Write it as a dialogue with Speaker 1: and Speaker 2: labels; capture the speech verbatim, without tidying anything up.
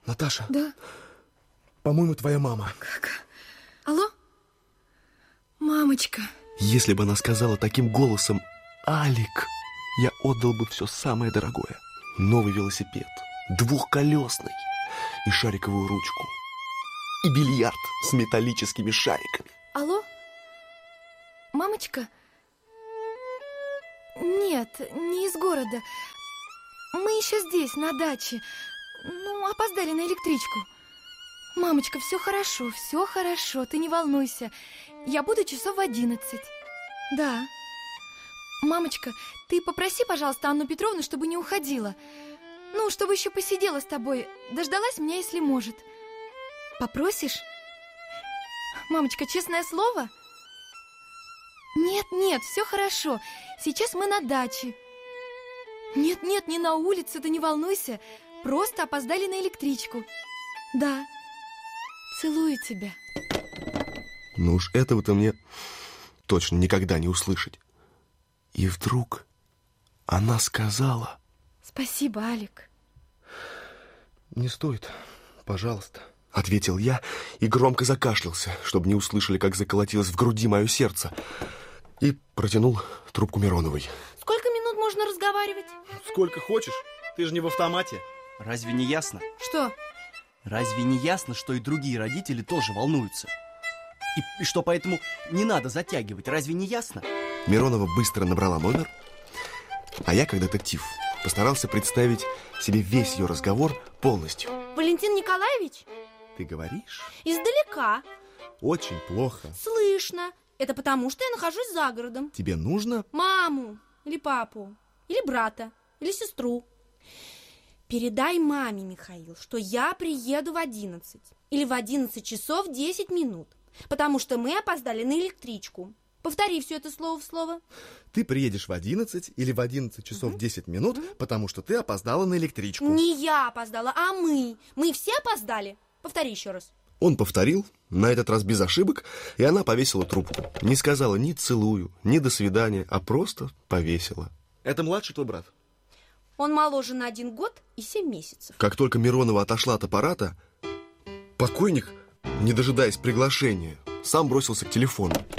Speaker 1: Наташа.
Speaker 2: Да?
Speaker 1: По-моему, твоя мама.
Speaker 2: Как? Алло? Мамочка.
Speaker 1: Если бы она сказала таким голосом «Алик», я отдал бы все самое дорогое. Новый велосипед, двухколесный и шариковую ручку. И бильярд с металлическими шариками.
Speaker 2: Алло? Мамочка? Нет, не из города. Мы еще здесь, на даче. Ну, опоздали на электричку. Мамочка, все хорошо, все хорошо, ты не волнуйся. Я буду часов в одиннадцать. Да. Мамочка, ты попроси, пожалуйста, Анну Петровну, чтобы не уходила. Ну, чтобы еще посидела с тобой. Дождалась меня, если может. Попросишь? Мамочка, честное слово? Нет, нет, все хорошо. Сейчас мы на даче. Нет, нет, не на улице, ты не волнуйся. Просто опоздали на электричку. Да. Целую тебя.
Speaker 1: Ну уж этого-то мне точно никогда не услышать. И вдруг она сказала...
Speaker 2: Спасибо, Алик.
Speaker 1: Не стоит, пожалуйста. Ответил я и громко закашлялся, чтобы не услышали, как заколотилось в груди мое сердце. И протянул трубку Мироновой.
Speaker 2: Сколько минут можно разговаривать?
Speaker 3: Сколько хочешь. Ты же не в автомате.
Speaker 4: Разве не ясно?
Speaker 2: Что?
Speaker 4: Разве не ясно, что и другие родители тоже волнуются? И, и что поэтому не надо затягивать? Разве не ясно?
Speaker 1: Миронова быстро набрала номер, а я, как детектив, постарался представить себе весь ее разговор полностью.
Speaker 5: Валентин Николаевич?
Speaker 1: Ты говоришь?
Speaker 5: Издалека.
Speaker 1: Очень плохо.
Speaker 5: Слышно. Это потому, что я нахожусь за городом.
Speaker 1: Тебе нужно?
Speaker 5: Маму, или папу, или брата, или сестру. Передай маме, Михаил, что я приеду в одиннадцать. Или в одиннадцать часов десять минут. Потому что мы опоздали на электричку. Повтори все это слово в слово.
Speaker 1: Ты приедешь в одиннадцать или в одиннадцать часов угу. десять минут, угу. потому что ты опоздала на электричку.
Speaker 5: Не я опоздала, а мы. Мы все опоздали. Повтори еще раз.
Speaker 1: Он повторил, на этот раз без ошибок, и она повесила трубку. Не сказала ни целую, ни до свидания, а просто повесила.
Speaker 3: Это младший твой брат?
Speaker 5: Он моложе на один год и семь месяцев.
Speaker 1: Как только Миронова отошла от аппарата, покойник, не дожидаясь приглашения, сам бросился к телефону.